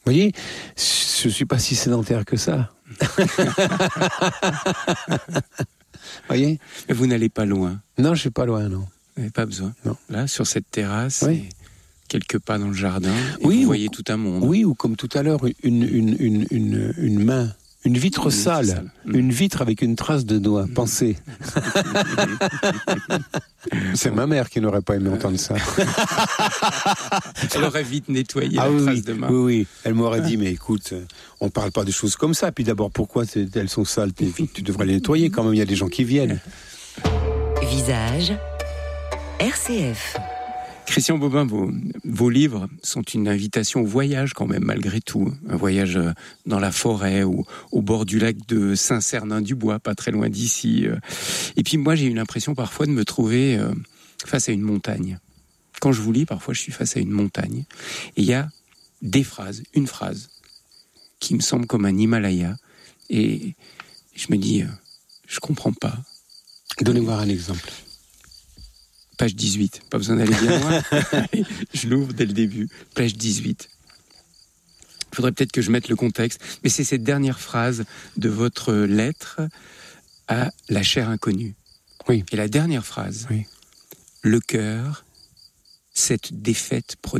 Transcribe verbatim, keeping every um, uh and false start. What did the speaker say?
Vous voyez, je ne suis pas si sédentaire que ça. Vous voyez ? Mais vous n'allez pas loin. Non, je ne suis pas loin, non. Vous n'avez pas besoin. Non. Là, sur cette terrasse, Oui. et quelques pas dans le jardin, et Oui, vous ou- voyez tout un monde. Oui, ou comme tout à l'heure, une, une, une, une, une main, une vitre Une vitre sale, sale. Mm. une vitre avec une trace de doigt, pensez. C'est ma mère qui n'aurait pas aimé entendre ça. Elle aurait vite nettoyé Ah la oui, trace oui, de main. oui, oui. Elle m'aurait dit, mais écoute, on ne parle pas de choses comme ça. Puis d'abord, pourquoi c'est- elles sont sales tes vitres ? Tu devrais les nettoyer quand même, il y a des gens qui viennent. Visage, R C F. Christian Bobin, vos, vos livres sont une invitation au voyage quand même, malgré tout. Un voyage euh, dans la forêt ou au bord du lac de Saint-Cernin-du-Bois, pas très loin d'ici. euh. Et puis moi, j'ai eu l'impression parfois de me trouver euh, face à une montagne. Quand je vous lis, parfois, je suis face à une montagne. Et il y a des phrases, une phrase, qui me semble comme un Himalaya. Et je me dis, euh, je comprends pas. Donnez-moi un exemple. Page dix-huit, pas besoin d'aller bien loin. Je l'ouvre dès le début. Page dix-huit. Il faudrait peut-être que je mette le contexte, mais c'est cette dernière phrase de votre lettre à la chère inconnue. Oui. Et la dernière phrase, Oui. le cœur, cette défaite prodigieux.